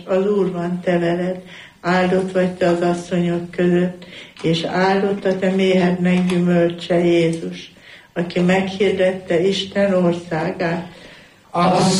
az Úr van te veled, áldott vagy te az asszonyok között, és áldott a te méhednek gyümölcse Jézus, aki meghirdette Isten országát. Asszonyom,